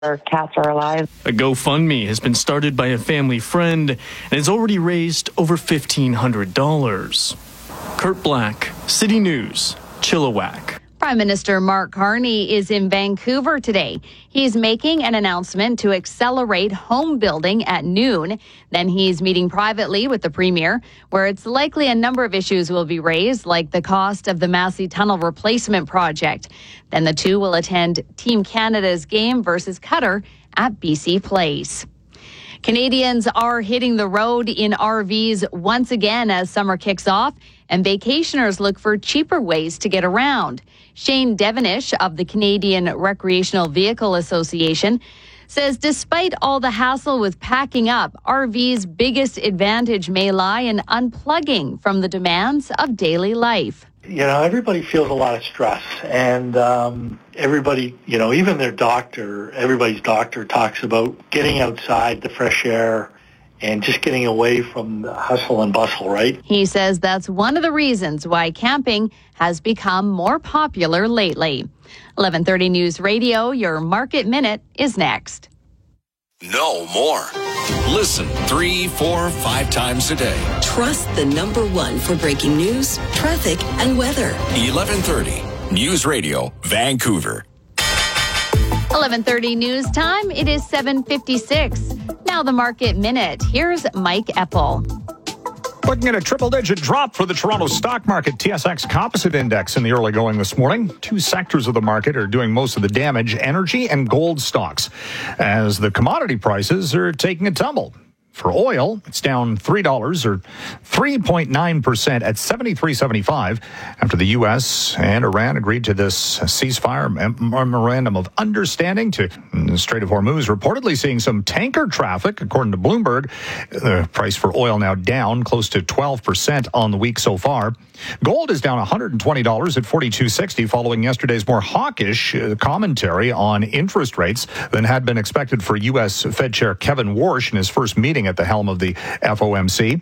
Their cats are alive. A GoFundMe has been started by a family friend and has already raised over $1,500. Kurt Black, City News, Chilliwack. Prime Minister Mark Carney is in Vancouver today. He's making an announcement to accelerate home building at noon. Then he's meeting privately with the Premier, where it's likely a number of issues will be raised, like the cost of the Massey Tunnel replacement project. Then the two will attend Team Canada's game versus Qatar at BC Place. Canadians are hitting the road in RVs once again as summer kicks off, and vacationers look for cheaper ways to get around. Shane Devenish of the Canadian Recreational Vehicle Association says despite all the hassle with packing up, RV's biggest advantage may lie in unplugging from the demands of daily life. You know, everybody feels a lot of stress, and everybody, you know, even their doctor, everybody's doctor talks about getting outside, the fresh air, and just getting away from the hustle and bustle, right? He says that's one of the reasons why camping has become more popular lately. 11:30 News Radio, your Market Minute is next. Know more. Listen 3, 4, 5 times a day. Trust the number one for breaking news, traffic, and weather. 11:30 News Radio, Vancouver. 11:30 news time. It is 7:56. Now the Market Minute. Here's Mike Eppel. Looking at a triple-digit drop for the Toronto stock market. TSX Composite Index in the early going this morning. Two sectors of the market are doing most of the damage, energy and gold stocks, as the commodity prices are taking a tumble. For oil, it's down $3 or 3.9% at $73.75 after the U.S. and Iran agreed to this ceasefire memorandum of understanding to the Strait of Hormuz, reportedly seeing some tanker traffic, according to Bloomberg. The price for oil now down close to 12% on the week so far. Gold is down $120 at $42.60 following yesterday's more hawkish commentary on interest rates than had been expected for U.S. Fed Chair Kevin Warsh in his first meeting at the helm of the FOMC.